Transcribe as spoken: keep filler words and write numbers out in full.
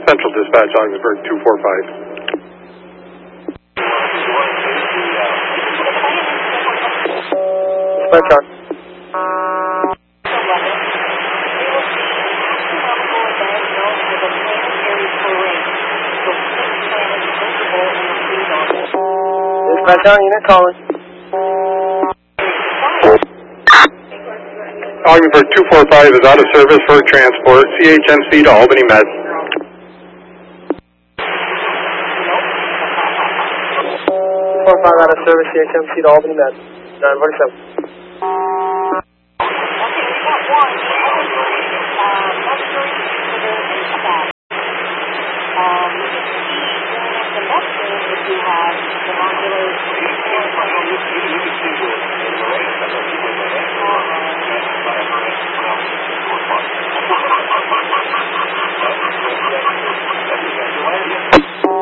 Central Dispatch, Augsburg two four five. Dispatch on. Dispatch on, unit calling. Augsburg two four five is out of service for transport, C H M C to Albany Med. two four five out of service, C H M C to Albany Med. nine forty-seven.